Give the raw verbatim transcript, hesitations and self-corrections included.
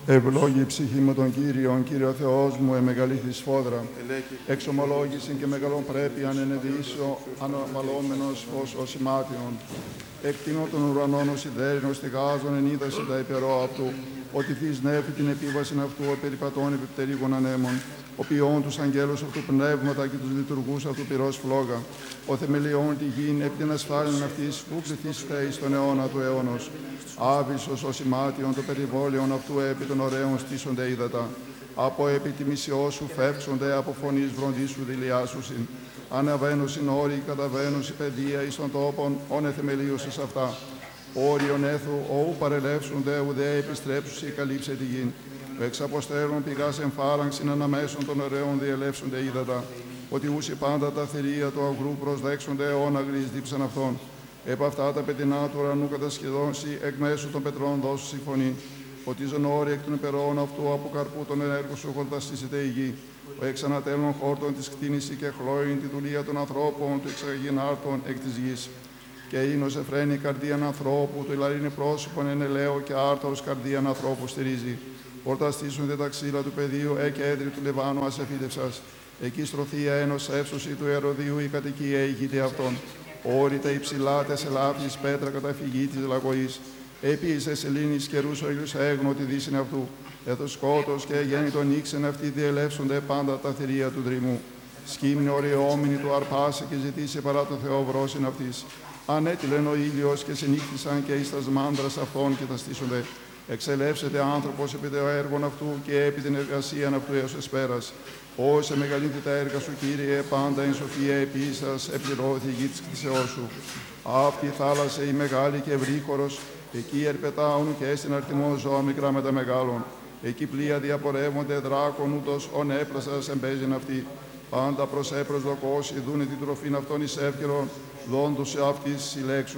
Ευλόγη η ψυχή μου τον Κύριον, Κύριο Θεός μου, εμεγαλήθη σφόδρα. Εξομολόγηση και μεγαλών πρέπει αν ενεδίσω, αναμαλώμενος φως ως ημάτιον. Εκτείνω των ουρανών ως ιδέρινος, στιγάζων εν είδαση τα υπερό αυτού. Ότι θείς νέφη την επίβαση αυτού, ο περιπατών επιπτερίγων ανέμων. Ο ποιόν τους αγγέλους αυτού πνεύματα και τους λειτουργούς αυτού πυρός φλόγα. Ο θεμελιών τη γην επί την ασφάλιον αυτής, που πληθείς θέει στον αιώνα του αιώνος. Άβυσσος ως ημάτιον το περιβόλιον αυτού επί των ωραίων στήσονται ύδατα. Από επί τη μισιό σου φεύξονται, από φωνής βροντής σου δηλιάσουσιν. Αναβαίνουσιν όροι, καταβαίνουσιν παιδεία εις των τόπων, όν εθεμελίωσες αυτά. Όριον έθου, όου παρελεύσονται, ουδέ επιστρέψουσι, καλύψε τη γην. Εξ αποστέλων πηγάς εμφάραγξιν αναμέσων των ωραίων διελεύσονται ύδατα. Ότι ούσι πάντα τα θηρία του αγρού προσδέξονται, όν αγρείς δίψαν αυτών. Επ' αυτά τα πετεινά του ουρανού κατασχεδώσει, εκ μέσου των πετρών δώσου συμφωνεί. Ότι ζων όροι εκ των υπερών αυτού, από καρπού των ενέργων σου χορταστήσεται η γη. Ο εξ ανατέλων χόρτων τη κτίνηση και χλώην τη δουλεία των ανθρώπων, του εξαγενάρτων εκ τη γη. Και ίνος εφραίνει καρδίαν ανθρώπου, του ηλαρίνη πρόσωπον εν ελαίο και άρτωρος καρδίαν ανθρώπου στηρίζει. Πορταστήσονται τα ξύλα του πεδίου, ε και έδρυ του Λιβάνου ασεφίδευσας. Εκεί στρωθία ένος εύσωση του Εροδίου η κατοικία ηγείται αυτών. Όρητα υψηλά τε ελάφης πέτρα κατά φυγή της λαγωής. Επίσης σελήνης καιρούς ο ήλιος έγνωτη δύσιν αυτού. Έθω σκότος και γέννητον ήξεν αυτοί διελεύσονται πάντα τα θηρία του δρυμού. Σκύμνη οριόμηνη του αρπάσε και ζητήσει παρά το Θεό βρόσιν αυτής. Ανέτειλεν ο ήλιος και συνήχθησαν και εις τας μάνδρας αυτών και τα στήσονται. Εξελεύσεται άνθρωπος επί το έργον αυτού και επί την εργασίαν αυτού έως εσπέρας. Όσε μεγαλύνθη τα έργα σου, Κύριε, πάντα εν σοφία επίσας επληρώθη η γη της κτησεώς σου. Αυτή η θάλασσα η μεγάλη και ευρύχωρος, εκεί ερπετάουν και έστειν αρτιμός ζώα μικρά με τα μεγάλων. Εκεί πλοία διαπορεύονται δράκων ούτως ον έπλασας εμπέζειν αυτή. Πάντα προς έπρος δοκός ειδούνε την τροφήν αυτών εις εύκαιρον, δόντους σε αυτής συλλέξουν